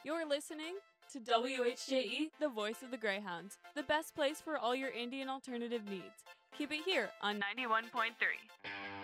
You're listening to WHJE, the voice of the Greyhounds, the best place for all your Indian alternative needs. Keep it here on 91.3.